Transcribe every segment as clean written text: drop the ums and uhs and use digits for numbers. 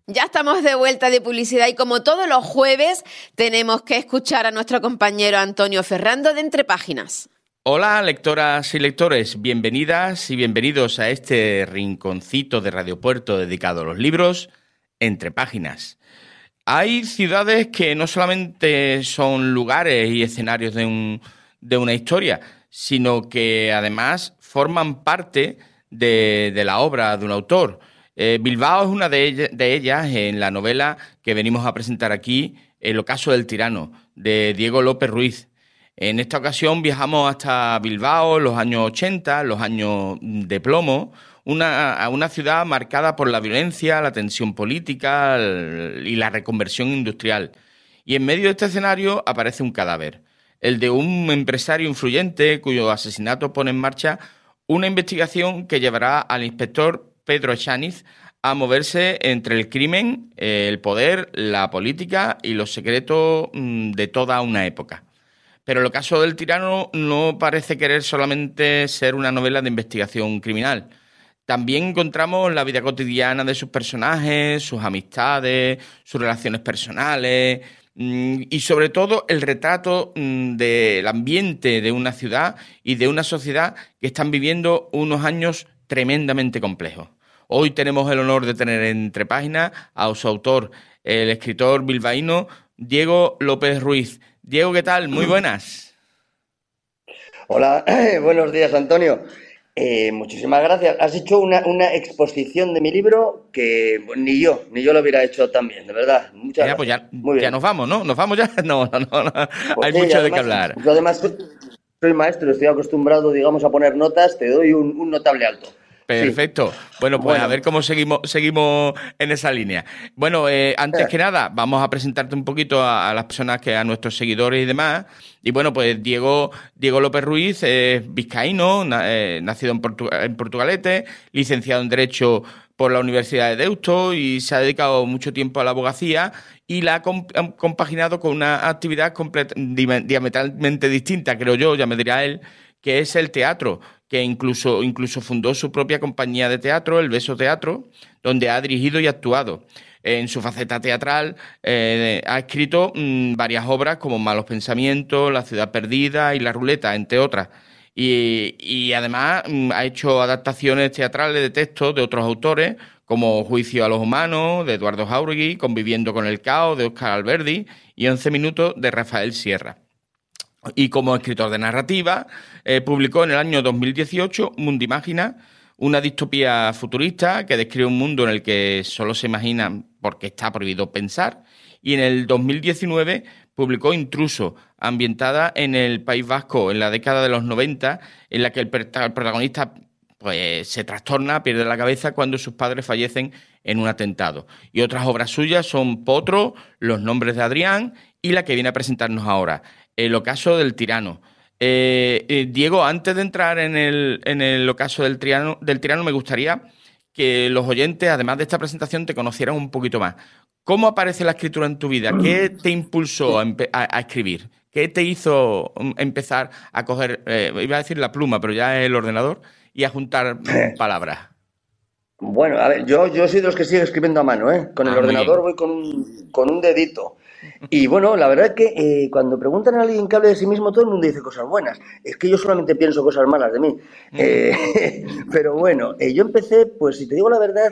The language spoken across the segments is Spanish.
Ya estamos de vuelta de publicidad y como todos los jueves tenemos que escuchar a nuestro compañero Antonio Ferrando de Entre Páginas. Hola lectoras y lectores, bienvenidas y bienvenidos a este rinconcito de Radio Puerto dedicado a los libros, Entre Páginas. Hay ciudades que no solamente son lugares y escenarios de una historia, sino que además forman parte de la obra de un autor. Bilbao es una de ellas en la novela que venimos a presentar aquí, El ocaso del tirano, de Diego López Ruiz. En esta ocasión viajamos hasta Bilbao, los años 80, los años de plomo, a una ciudad marcada por la violencia, la tensión política y la reconversión industrial. Y en medio de este escenario aparece un cadáver, el de un empresario influyente cuyo asesinato pone en marcha una investigación que llevará al inspector Pedro Echaniz a moverse entre el crimen, el poder, la política y los secretos de toda una época. Pero el ocaso del tirano no parece querer solamente ser una novela de investigación criminal. También encontramos la vida cotidiana de sus personajes, sus amistades, sus relaciones personales y sobre todo el retrato del ambiente de una ciudad y de una sociedad que están viviendo unos años tremendamente complejos. Hoy tenemos el honor de tener entre páginas a su autor, el escritor bilbaíno Diego López Ruiz. Diego, ¿qué tal? Muy buenas. Hola, buenos días, Antonio. Muchísimas gracias. Has hecho una exposición de mi libro que ni yo lo hubiera hecho tan bien, de verdad. Muchas gracias. Pues ya, muy bien. Ya nos vamos, ¿no? ¿Nos vamos ya? No. Pues Hay sí, mucho además, de qué hablar. Yo además soy maestro, estoy acostumbrado, digamos, a poner notas, te doy un notable alto. Perfecto. Sí. Bueno, pues a ver cómo seguimos en esa línea. Bueno, antes que nada, vamos a presentarte un poquito a las personas, a nuestros seguidores y demás. Y bueno, pues Diego López Ruiz es vizcaíno, nacido en Portugalete, licenciado en Derecho por la Universidad de Deusto y se ha dedicado mucho tiempo a la abogacía y la ha compaginado con una actividad diametralmente distinta, creo yo, ya me dirá él, que es el teatro, que incluso fundó su propia compañía de teatro, El Beso Teatro, donde ha dirigido y actuado. En su faceta teatral ha escrito varias obras como Malos Pensamientos, La Ciudad Perdida y La Ruleta, entre otras. Y además ha hecho adaptaciones teatrales de textos de otros autores, como Juicio a los Humanos, de Eduardo Jauregui, Conviviendo con el Caos, de Óscar Alberdi, y 11 minutos, de Rafael Sierra. Y como escritor de narrativa, publicó en el año 2018 Mundimágina, una distopía futurista que describe un mundo en el que solo se imaginan porque está prohibido pensar. Y en el 2019 publicó Intruso, ambientada en el País Vasco en la década de los 90, en la que el protagonista pues se trastorna, pierde la cabeza cuando sus padres fallecen en un atentado. Y otras obras suyas son Potro, Los nombres de Adrián y la que viene a presentarnos ahora, El ocaso del tirano. Diego, antes de entrar en el ocaso del tirano, me gustaría que los oyentes, además de esta presentación, te conocieran un poquito más. ¿Cómo aparece la escritura en tu vida? ¿Qué te impulsó a escribir? ¿Qué te hizo empezar a coger, iba a decir la pluma, pero ya es el ordenador, y a juntar palabras? Bueno, a ver, yo soy de los que sigue escribiendo a mano, ¿eh? Con el ordenador voy con un dedito. Y bueno, la verdad es que cuando preguntan a alguien que hable de sí mismo, todo el mundo dice cosas buenas. Es que yo solamente pienso cosas malas de mí. Pero bueno, yo empecé, pues si te digo la verdad,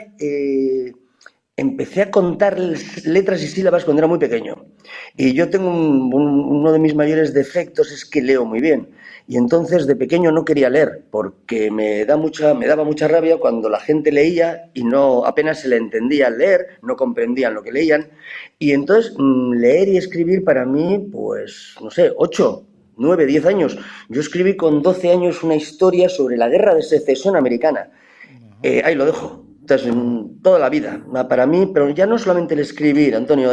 empecé a contar letras y sílabas cuando era muy pequeño. Y yo tengo uno de mis mayores defectos es que leo muy bien. Y entonces de pequeño no quería leer porque me daba mucha rabia cuando la gente leía y no apenas se le entendía leer, no comprendían lo que leían. Y entonces leer y escribir para mí, pues no sé, 8, 9, 10 años. Yo escribí con 12 años una historia sobre la guerra de secesión americana. Ahí lo dejo. Entonces, toda la vida, para mí, pero ya no solamente el escribir, Antonio,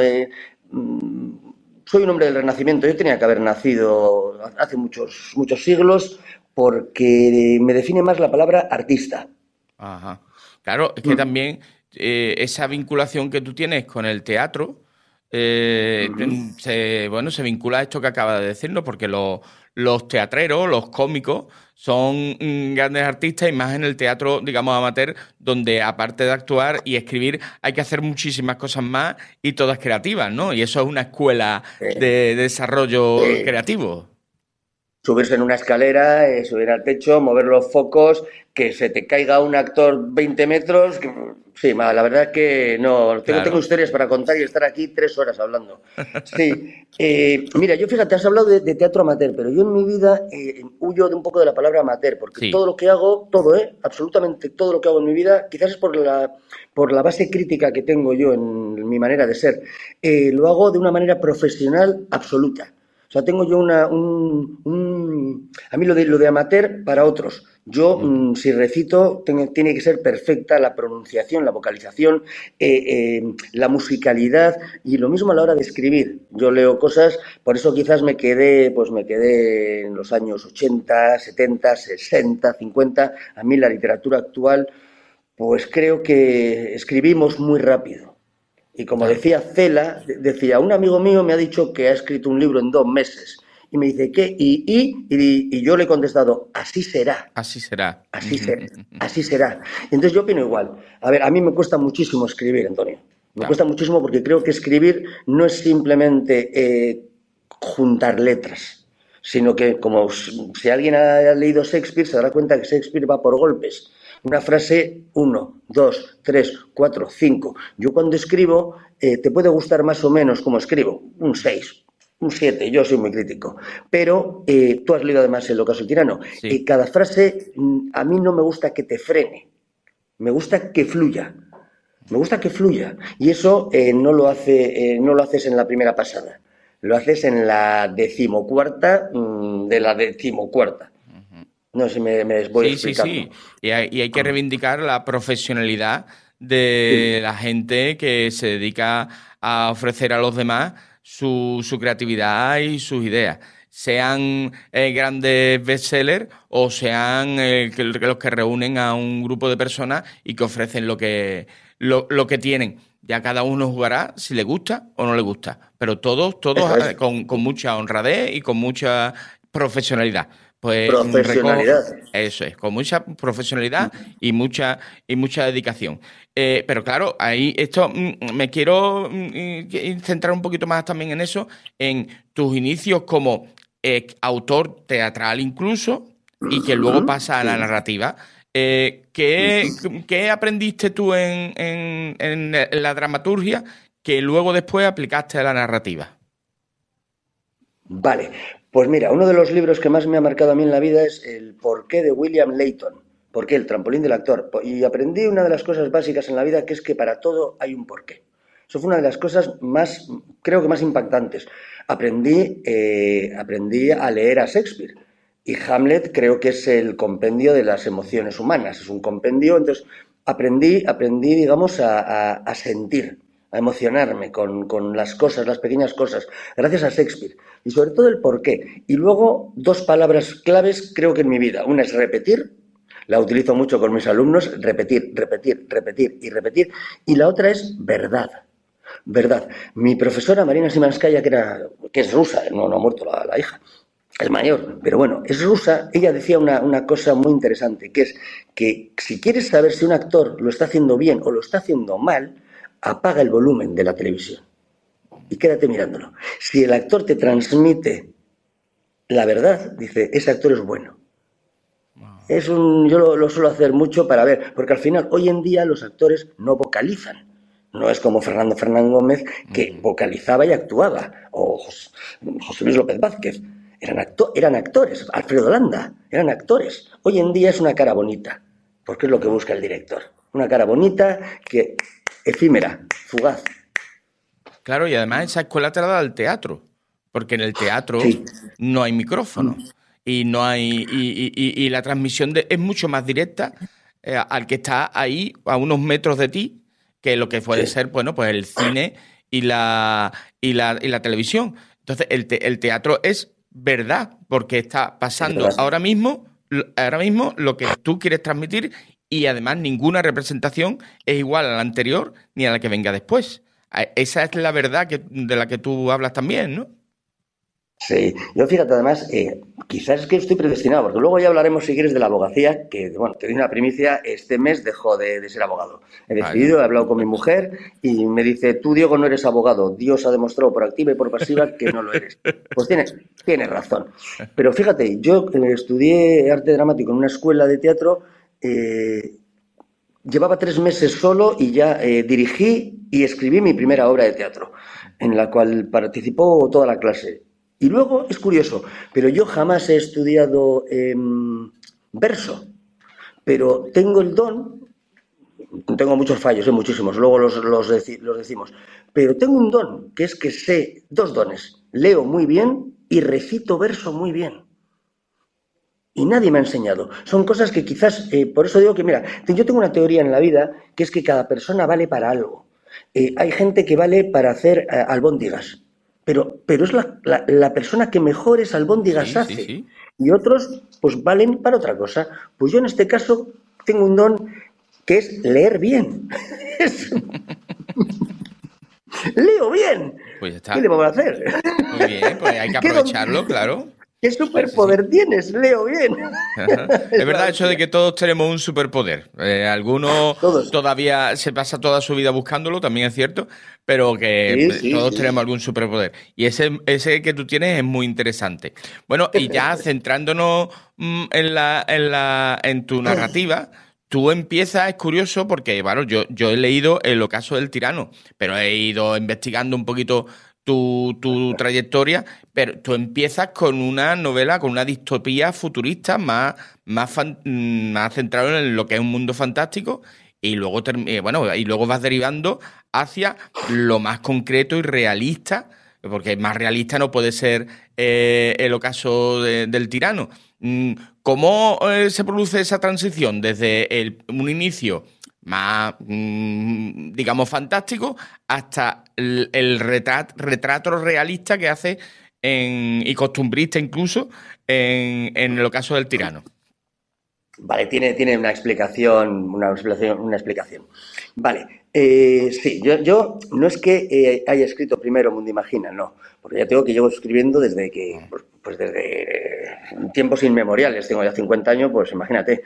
soy un hombre del Renacimiento, yo tenía que haber nacido hace muchos siglos porque me define más la palabra artista. Ajá. Claro, es que también esa vinculación que tú tienes con el teatro se vincula a esto que acaba de decirnos, porque los teatreros, los cómicos, son grandes artistas, y más en el teatro, digamos, amateur, donde aparte de actuar y escribir, hay que hacer muchísimas cosas más y todas creativas, ¿no? Y eso es una escuela de desarrollo creativo. Subirse en una escalera, subir al techo, mover los focos, que se te caiga un actor 20 metros. Sí, la verdad es que no. Tengo historias para contar y estar aquí 3 horas hablando. Sí. Mira, yo fíjate, has hablado de teatro amateur, pero yo en mi vida huyo de un poco de la palabra amateur, porque todo lo que hago, absolutamente todo lo que hago en mi vida, quizás es por la base crítica que tengo yo en mi manera de ser, lo hago de una manera profesional absoluta. O sea, tengo yo a mí lo de amateur para otros. Yo, si recito, tiene que ser perfecta la pronunciación, la vocalización, la musicalidad, y lo mismo a la hora de escribir. Yo leo cosas, por eso quizás me quedé en los años 80, 70, 60, 50. A mí la literatura actual, pues creo que escribimos muy rápido. Y como decía Cela, un amigo mío me ha dicho que ha escrito un libro en 2 meses. Y me dice, ¿qué? Y yo le he contestado, así será. Así será. Así será. Y entonces yo opino igual. A ver, a mí me cuesta muchísimo escribir, Antonio. Me cuesta muchísimo, porque creo que escribir no es simplemente juntar letras, sino que, como si alguien ha leído Shakespeare, se dará cuenta que Shakespeare va por golpes. Una frase, 1, 2, 3, 4, 5. Yo cuando escribo, te puede gustar más o menos como escribo, un 6, un 7, yo soy muy crítico. Pero tú has leído además El ocaso del tirano. Sí. Cada frase, a mí no me gusta que te frene, me gusta que fluya. Me gusta que fluya. Y eso no lo haces en la primera pasada, lo haces en la 14ª de la 14ª. No sé si me voy explicando. Sí. Y hay que reivindicar la profesionalidad de la gente que se dedica a ofrecer a los demás su creatividad y sus ideas. Sean grandes bestsellers o sean los que reúnen a un grupo de personas y que ofrecen lo que tienen. Ya cada uno jugará si le gusta o no le gusta. Pero todos con mucha honradez y con mucha profesionalidad. Pues eso es, con mucha profesionalidad y mucha dedicación. Pero claro, ahí me quiero centrar un poquito más también en eso, en tus inicios como autor teatral incluso, y que luego pasa a la narrativa. ¿Qué aprendiste tú en la dramaturgia que luego después aplicaste a la narrativa? Vale, pues mira, uno de los libros que más me ha marcado a mí en la vida es El porqué de William Layton. ¿Por qué? El trampolín del actor. Y aprendí una de las cosas básicas en la vida, que es que para todo hay un porqué. Eso fue una de las cosas creo que más impactantes. Aprendí a leer a Shakespeare. Y Hamlet creo que es el compendio de las emociones humanas. Es un compendio, entonces aprendí, digamos, a sentir, a emocionarme con las cosas, las pequeñas cosas, gracias a Shakespeare. Y sobre todo el porqué. Y luego 2 palabras claves creo que en mi vida. Una es repetir, la utilizo mucho con mis alumnos, repetir, repetir, repetir y repetir. Y la otra es verdad. Verdad. Mi profesora Marina Simanskaya, que es rusa, no ha muerto la hija, el mayor, pero bueno, es rusa. Ella decía una cosa muy interesante, que es que si quieres saber si un actor lo está haciendo bien o lo está haciendo mal, apaga el volumen de la televisión y quédate mirándolo. Si el actor te transmite la verdad, dice, ese actor es bueno. Yo lo suelo hacer mucho para ver, porque al final, hoy en día, los actores no vocalizan. No es como Fernando Gómez, que vocalizaba y actuaba, o José Luis López Vázquez. Eran actores, Alfredo Landa, eran actores. Hoy en día es una cara bonita, porque es lo que busca el director. Una cara bonita, efímera, fugaz. Claro, y además esa escuela te la da el teatro, porque en el teatro no hay micrófono y no hay y la transmisión es mucho más directa al que está ahí a unos metros de ti, que lo que puede ser, bueno, pues el cine y la televisión. Entonces el teatro es verdad, porque está pasando ahora mismo lo que tú quieres transmitir, y además ninguna representación es igual a la anterior ni a la que venga después. Esa es la verdad de la que tú hablas también, ¿no? Sí, yo fíjate, además, quizás es que estoy predestinado, porque luego ya hablaremos, si quieres, de la abogacía, que, bueno, te doy una primicia, este mes dejo de ser abogado. He decidido, he hablado con mi mujer y me dice, tú, Diego, no eres abogado, Dios ha demostrado por activa y por pasiva que no lo eres. Pues tiene razón. Pero fíjate, yo estudié arte dramático en una escuela de teatro, llevaba 3 meses solo y ya dirigí y escribí mi primera obra de teatro, en la cual participó toda la clase. Y luego, es curioso, pero yo jamás he estudiado verso, pero tengo el don, tengo muchos fallos, muchísimos, luego los decimos, pero tengo un don, que es que sé 2 dones, leo muy bien y recito verso muy bien. Y nadie me ha enseñado. Son cosas que quizás, por eso digo que, mira, yo tengo una teoría en la vida, que es que cada persona vale para algo. Hay gente que vale para hacer albóndigas. Pero es la persona que mejores albóndigas hace. Sí. Y otros, pues valen para otra cosa. Pues yo en este caso tengo un don que es leer bien. Leo bien. Pues está. ¿Qué le vamos a hacer? Muy bien, pues hay que aprovecharlo, claro. ¿Qué superpoder tienes? Leo bien. Es verdad eso de que todos tenemos un superpoder. Algunos todavía se pasa toda su vida buscándolo, también es cierto, pero que todos tenemos algún superpoder. Y ese que tú tienes es muy interesante. Bueno, y ya centrándonos en tu narrativa, tú empiezas, es curioso, porque bueno, yo he leído El ocaso del tirano, pero he ido investigando un poquito tu trayectoria, pero tú empiezas con una novela, con una distopía futurista más centrado en lo que es un mundo fantástico y luego, y luego vas derivando hacia lo más concreto y realista, porque más realista no puede ser El ocaso del tirano. ¿Cómo se produce esa transición desde un inicio más, digamos, fantástico hasta el retrato realista que hace y costumbrista incluso en El ocaso del tirano? Vale, tiene una explicación. Vale, sí, yo no es que haya escrito primero Mundo Imagina, no, porque ya tengo que llevo escribiendo desde tiempos inmemoriales, tengo ya 50 años, pues imagínate.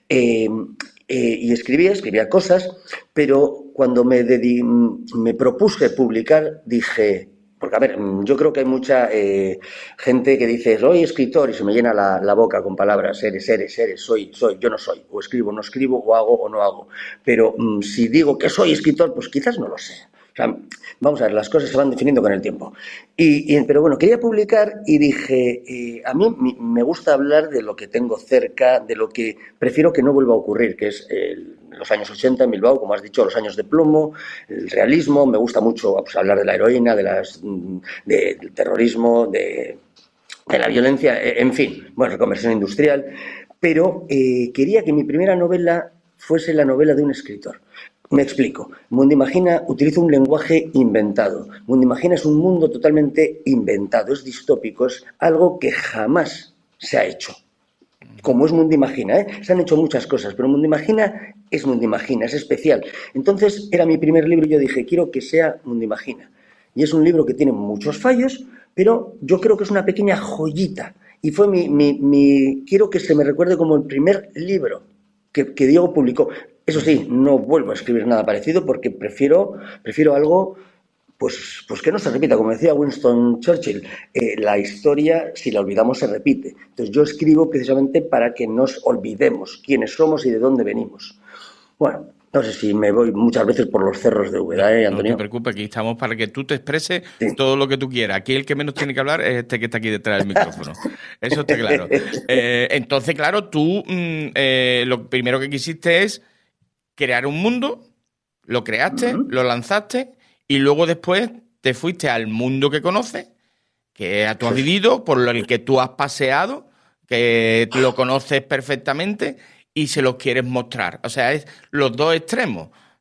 Y escribía cosas, pero cuando me propuse publicar, dije, porque a ver, yo creo que hay mucha gente que dice, soy escritor, y se me llena la boca con palabras, eres, soy, yo no soy, o escribo, no escribo, o hago o no hago, pero si digo que soy escritor, pues quizás no lo sé. O sea, vamos a ver, las cosas se van definiendo con el tiempo. Pero bueno, quería publicar y dije, a mí me gusta hablar de lo que tengo cerca, de lo que prefiero que no vuelva a ocurrir, que es los años 80 en Bilbao, como has dicho, los años de plomo, el realismo. Me gusta mucho hablar de la heroína, del terrorismo, de la violencia, en fin, bueno, reconversión industrial. Pero quería que mi primera novela fuese la novela de un escritor. Me explico. Mundo Imagina utiliza un lenguaje inventado. Mundo Imagina es un mundo totalmente inventado, es distópico, es algo que jamás se ha hecho. Como es Mundo Imagina, se han hecho muchas cosas, pero Mundo Imagina, es especial. Entonces, era mi primer libro y yo dije, quiero que sea Mundo Imagina. Y es un libro que tiene muchos fallos, pero yo creo que es una pequeña joyita. Y fue quiero que se me recuerde como el primer libro que Diego publicó. Eso sí, no vuelvo a escribir nada parecido porque prefiero algo pues que no se repita. Como decía Winston Churchill, la historia, si la olvidamos, se repite. Entonces yo escribo precisamente para que nos olvidemos quiénes somos y de dónde venimos. Bueno, no sé si me voy muchas veces por los cerros de Úbeda, Antonio. No te preocupes, aquí estamos para que tú te expreses todo lo que tú quieras. Aquí el que menos tiene que hablar es este que está aquí detrás del micrófono. Eso está claro. Entonces, claro, tú lo primero que quisiste es crear un mundo, lo creaste, lo lanzaste y luego después te fuiste al mundo que conoces, que tú has vivido, por el que tú has paseado, que lo conoces perfectamente y se los quieres mostrar. O sea, es los dos extremos.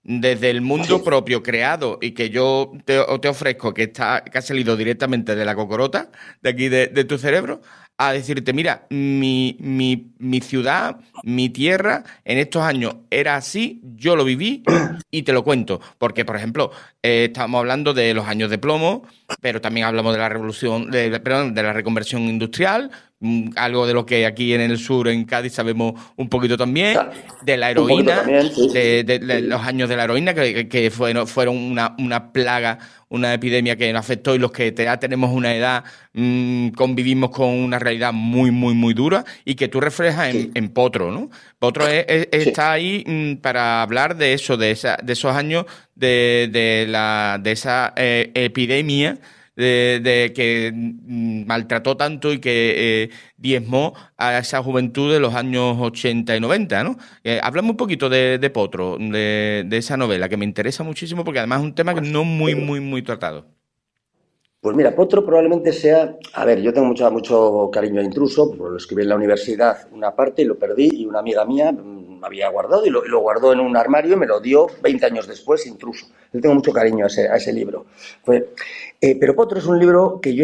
desde el mundo propio creado y que yo te ofrezco, que ha salido directamente de la cocorota, de aquí de tu cerebro, a decirte, mira, mi ciudad, mi tierra, en estos años era así, yo lo viví y te lo cuento. Porque, por ejemplo, estamos hablando de los años de plomo, pero también hablamos de la revolución, de la reconversión industrial, algo de lo que aquí en el sur, en Cádiz, sabemos un poquito también, de la heroína, también, sí. de los años de la heroína, que fueron una plaga, una epidemia que nos afectó, y los que ya tenemos una edad convivimos con una realidad muy, muy, muy dura, y que tú reflejas en Potro, ¿no? Potro está ahí para hablar de eso, de esos años de esa epidemia de que maltrató tanto y que diezmó a esa juventud de los años 80 y 90, ¿no? Háblame un poquito de Potro, de esa novela, que me interesa muchísimo porque además es un tema que no muy, muy, muy tratado. Pues mira, Potro probablemente sea... A ver, yo tengo mucho cariño a Intruso, porque lo escribí en la universidad una parte y lo perdí, y una amiga mía me había guardado y lo guardó en un armario y me lo dio 20 años después, Intruso. Yo tengo mucho cariño a ese libro. Pero Potro es un libro que yo